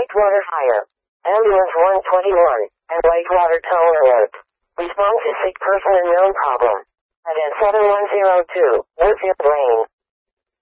Whitewater Fire. Ambulance 121 and Whitewater Tower Alert. Response to sick person and known problem. At 7102, Woodfield Lane.